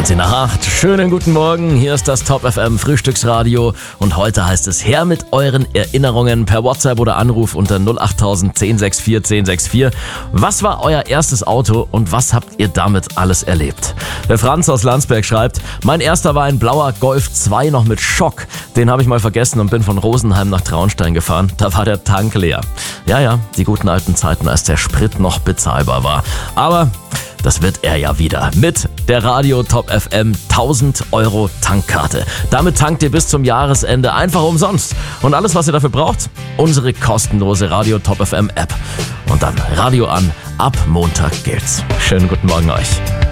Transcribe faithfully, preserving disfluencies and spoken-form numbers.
zwanzig nach acht. Schönen guten Morgen, hier ist das Top F M Frühstücksradio und heute heißt es her mit euren Erinnerungen per WhatsApp oder Anruf unter null acht tausend zehn sechs vier zehn sechs vier. Was war euer erstes Auto und was habt ihr damit alles erlebt? Der Franz aus Landsberg schreibt, mein erster war ein blauer Golf zwei noch mit Schock. Den habe ich mal vergessen und bin von Rosenheim nach Traunstein gefahren. Da war der Tank leer. Ja, ja, die guten alten Zeiten, als der Sprit noch bezahlbar war. Aber das wird er ja wieder mit der Radio Top F M tausend Euro Tankkarte. Damit tankt ihr bis zum Jahresende einfach umsonst. Und alles, was ihr dafür braucht, unsere kostenlose Radio Top F M App. Und dann Radio an, ab Montag gilt's. Schönen guten Morgen euch.